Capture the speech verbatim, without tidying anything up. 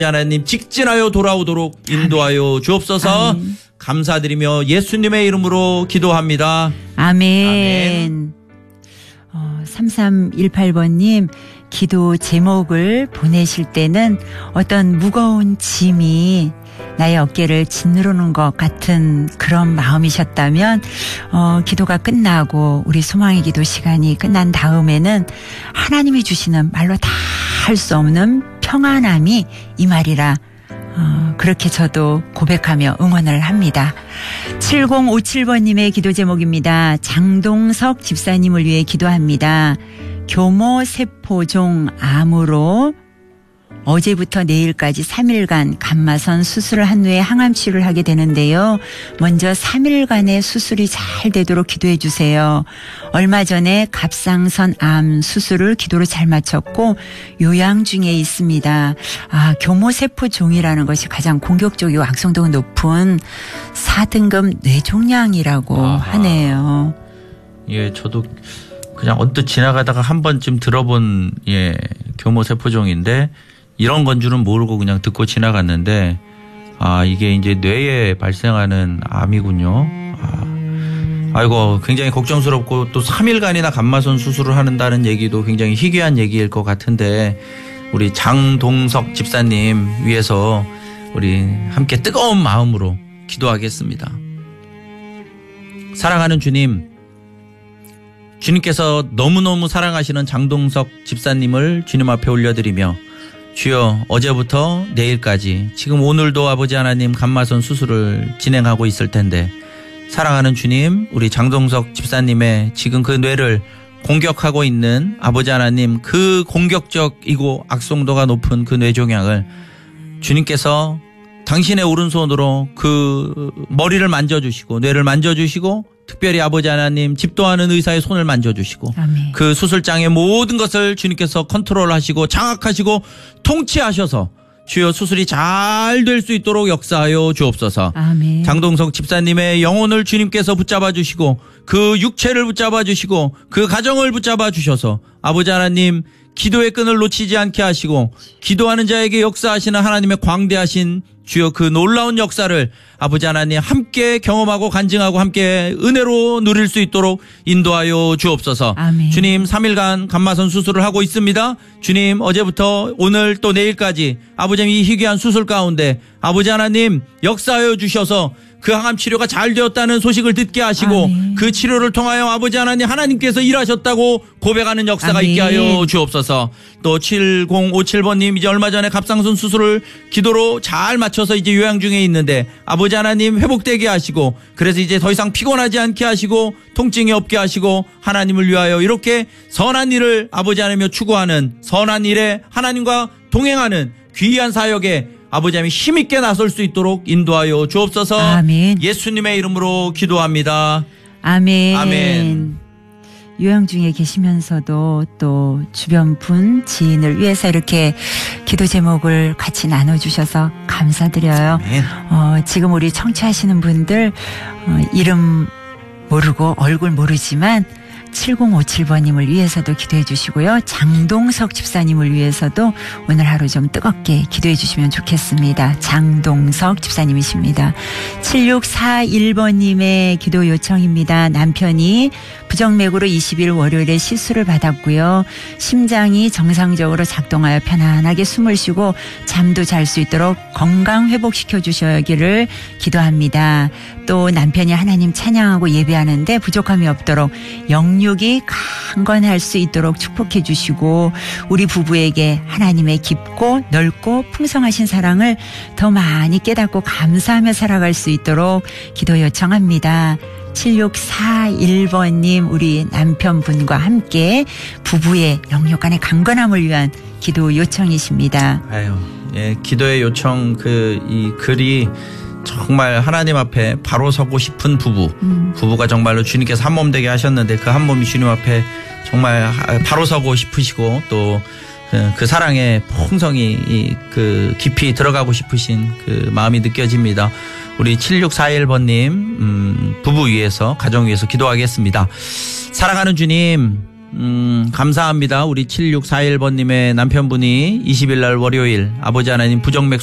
하나님 직진하여 돌아오도록 인도하여 주옵소서. 아멘. 감사드리며 예수님의 이름으로 기도합니다. 아멘. 아멘. 어, 삼삼일팔 번님 기도 제목을 보내실 때는 어떤 무거운 짐이 나의 어깨를 짓누르는 것 같은 그런 마음이셨다면 어, 기도가 끝나고 우리 소망의 기도 시간이 끝난 다음에는 하나님이 주시는 말로 다 할 수 없는 평안함이 이 말이라 어, 그렇게 저도 고백하며 응원을 합니다. 칠공오칠 번님의 기도 제목입니다. 장동석 집사님을 위해 기도합니다. 교모세포종 암으로 어제부터 내일까지 삼 일간 감마선 수술을 한 후에 항암 치료를 하게 되는데요. 먼저 삼 일간의 수술이 잘 되도록 기도해 주세요. 얼마 전에 갑상선 암 수술을 기도로 잘 마쳤고 요양 중에 있습니다. 아, 교모세포종이라는 것이 가장 공격적이고 악성도가 높은 사 등급 뇌종양이라고 아하. 하네요. 예, 저도 그냥 언뜻 지나가다가 한 번쯤 들어본 예, 교모세포종인데 이런 건 줄은 모르고 그냥 듣고 지나갔는데 아 이게 이제 뇌에 발생하는 암이군요. 아, 아이고 굉장히 걱정스럽고 또 삼 일간이나 감마선 수술을 한다는 얘기도 굉장히 희귀한 얘기일 것 같은데 우리 장동석 집사님 위해서 우리 함께 뜨거운 마음으로 기도하겠습니다. 사랑하는 주님, 주님께서 너무너무 사랑하시는 장동석 집사님을 주님 앞에 올려드리며 주여 어제부터 내일까지 지금 오늘도 아버지 하나님 감마선 수술을 진행하고 있을 텐데 사랑하는 주님 우리 장동석 집사님의 지금 그 뇌를 공격하고 있는 아버지 하나님 그 공격적이고 악성도가 높은 그 뇌종양을 주님께서 당신의 오른손으로 그 머리를 만져주시고 뇌를 만져주시고 특별히 아버지 하나님 집도하는 의사의 손을 만져주시고 아멘. 그 수술장의 모든 것을 주님께서 컨트롤하시고 장악하시고 통치하셔서 주여 수술이 잘 될 수 있도록 역사하여 주옵소서. 아멘. 장동석 집사님의 영혼을 주님께서 붙잡아 주시고 그 육체를 붙잡아 주시고 그 가정을 붙잡아 주셔서 아버지 하나님 기도의 끈을 놓치지 않게 하시고 기도하는 자에게 역사하시는 하나님의 광대하신 주여 그 놀라운 역사를 아버지 하나님 함께 경험하고 간증하고 함께 은혜로 누릴 수 있도록 인도하여 주옵소서. 아멘. 주님 삼 일간 감마선 수술을 하고 있습니다. 주님 어제부터 오늘 또 내일까지 아버지 이 희귀한 수술 가운데 아버지 하나님 역사하여 주셔서 그 항암 치료가 잘 되었다는 소식을 듣게 하시고 아멘. 그 치료를 통하여 아버지 하나님 하나님께서 일하셨다고 고백하는 역사가 아멘. 있게 하여 주옵소서. 또 칠공오칠 번님 이제 얼마 전에 갑상선 수술을 기도로 잘 마쳐서 이제 요양 중에 있는데 아버지 하나님 회복되게 하시고 그래서 이제 더 이상 피곤하지 않게 하시고 통증이 없게 하시고 하나님을 위하여 이렇게 선한 일을 아버지 하나님여 추구하는 선한 일에 하나님과 동행하는 귀한 사역에 아버지 하나님 힘있게 나설 수 있도록 인도하여 주옵소서. 아멘. 예수님의 이름으로 기도합니다. 아멘. 아멘. 요양 중에 계시면서도 또 주변 분 지인을 위해서 이렇게 기도 제목을 같이 나눠주셔서 감사드려요. 아멘. 어, 지금 우리 청취하시는 분들 어, 이름 모르고 얼굴 모르지만 칠공오칠 번님을 위해서도 기도해 주시고요. 장동석 집사님을 위해서도 오늘 하루 좀 뜨겁게 기도해 주시면 좋겠습니다. 장동석 집사님이십니다. 칠육사일 번님의 기도 요청입니다. 남편이 부정맥으로 이십 일 월요일에 시술을 받았고요. 심장이 정상적으로 작동하여 편안하게 숨을 쉬고 잠도 잘 수 있도록 건강 회복시켜 주셔야기를 기도합니다. 또 남편이 하나님 찬양하고 예배하는데 부족함이 없도록 영육이 강건할 수 있도록 축복해 주시고 우리 부부에게 하나님의 깊고 넓고 풍성하신 사랑을 더 많이 깨닫고 감사하며 살아갈 수 있도록 기도 요청합니다. 칠육사일 번님 우리 남편분과 함께 부부의 영육 간의 강건함을 위한 기도 요청이십니다. 아유, 예, 기도의 요청 그 이 글이 정말 하나님 앞에 바로 서고 싶은 부부 음. 부부가 정말로 주님께서 한 몸 되게 하셨는데 그 한 몸이 주님 앞에 정말 바로 서고 싶으시고 또 그 사랑의 풍성이 그 깊이 들어가고 싶으신 그 마음이 느껴집니다. 우리 칠육사일 번님 음, 부부 위해서 가정 위해서 기도하겠습니다. 사랑하는 주님 음, 감사합니다. 우리 칠육사일 번님의 남편분이 이십 일 날 월요일 아버지 하나님 부정맥